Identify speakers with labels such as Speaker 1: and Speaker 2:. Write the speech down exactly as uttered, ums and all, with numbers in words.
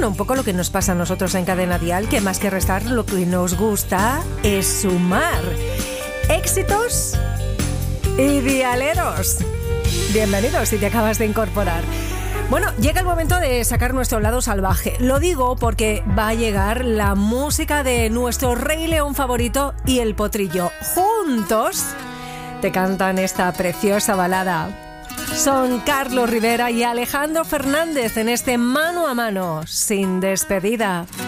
Speaker 1: bueno, un poco lo que nos pasa a nosotros en Cadena Dial, que más que restar, lo que nos gusta es sumar. Éxitos y dialeros. Bienvenidos si te acabas de incorporar. Bueno, llega el momento de sacar nuestro lado salvaje. Lo digo porque va a llegar la música de nuestro Rey León favorito y el Potrillo. Juntos te cantan esta preciosa balada. Son Carlos Rivera y Alejandro Fernández en este Mano a Mano, sin despedida.